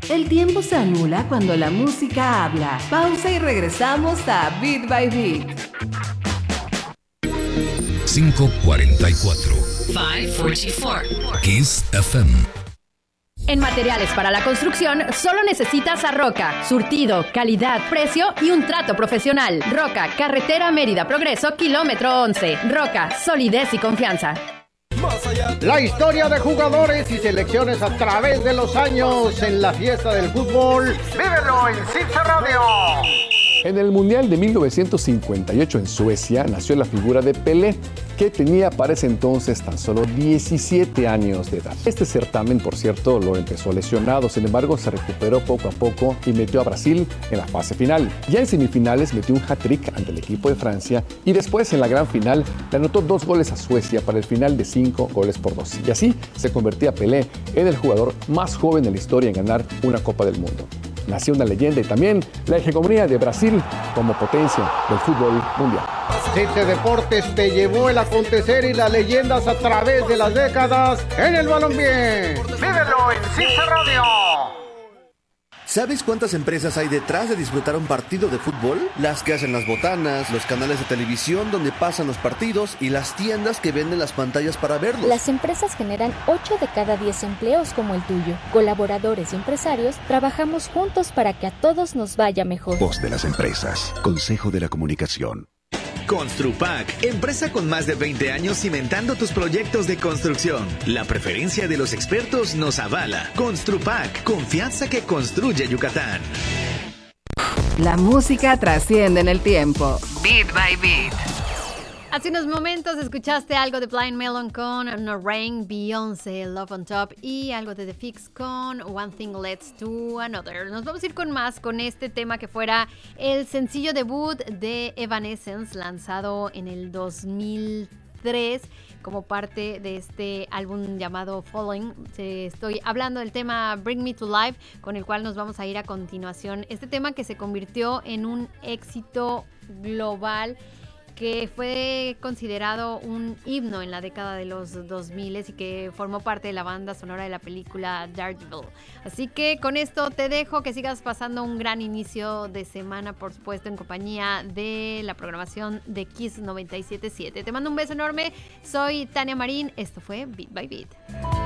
El tiempo se anula cuando la música habla. Pausa y regresamos a Beat by Beat. 544. 544. Kiss FM. En materiales para la construcción, solo necesitas a Roca. Surtido, calidad, precio y un trato profesional. Roca, carretera Mérida Progreso, kilómetro 11. Roca, solidez y confianza. La historia de jugadores y selecciones a través de los años en la fiesta del fútbol. ¡Vívelo en Cince Radio! En el Mundial de 1958 en Suecia nació la figura de Pelé, que tenía para ese entonces tan solo 17 años de edad. Este certamen, por cierto, lo empezó lesionado, sin embargo se recuperó poco a poco y metió a Brasil en la fase final. Ya en semifinales metió un hat-trick ante el equipo de Francia y después en la gran final le anotó 2 goles a Suecia para el final de 5-2. Y así se convertía Pelé en el jugador más joven en la historia en ganar una Copa del Mundo. Nació una leyenda y también la hegemonía de Brasil como potencia del fútbol mundial. Cince Deportes te llevó el acontecer y las leyendas a través de las décadas en el balompié. ¡Vívelo en Cince Radio! ¿Sabes cuántas empresas hay detrás de disfrutar un partido de fútbol? Las que hacen las botanas, los canales de televisión donde pasan los partidos y las tiendas que venden las pantallas para verlos. Las empresas generan 8 de cada 10 empleos como el tuyo. Colaboradores y empresarios trabajamos juntos para que a todos nos vaya mejor. Voz de las empresas. Consejo de la Comunicación. Construpac, empresa con más de 20 años cimentando tus proyectos de construcción. La preferencia de los expertos nos avala. Construpac, confianza que construye Yucatán. La música trasciende en el tiempo. Beat by Beat. Hace unos momentos escuchaste algo de Blind Melon con No Rain, Beyoncé, Love on Top y algo de The Fix con One Thing Leads to Another. Nos vamos a ir con más con este tema que fuera el sencillo debut de Evanescence, lanzado en el 2003 como parte de este álbum llamado Falling. Estoy hablando del tema Bring Me to Life, con el cual nos vamos a ir a continuación. Este tema que se convirtió en un éxito global, que fue considerado un himno en la década de los 2000 y que formó parte de la banda sonora de la película Daredevil. Así que con esto te dejo, que sigas pasando un gran inicio de semana, por supuesto, en compañía de la programación de Kiss 97.7. Te mando un beso enorme, soy Tania Marín, esto fue Beat by Beat.